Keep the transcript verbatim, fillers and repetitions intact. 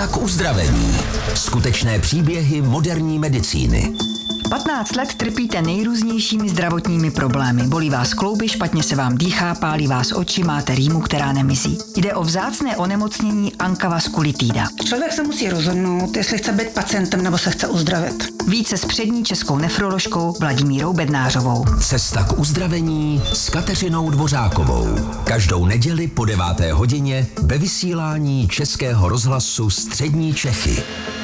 Cesta k uzdravení. Skutečné příběhy moderní medicíny. patnáct let trpíte nejrůznějšími zdravotními problémy. Bolí vás klouby, špatně se vám dýchá, pálí vás oči, máte rýmu, která nemizí. Jde o vzácné onemocnění ankavaskulitída. Člověk se musí rozhodnout, jestli chce být pacientem nebo se chce uzdravit. Více s přední českou nefroložkou Vladimírou Bednářovou. Cesta k uzdravení s Kateřinou Dvořákovou. Každou neděli po deváté hodině ve vysílání Českého rozhlasu Střední Čechy.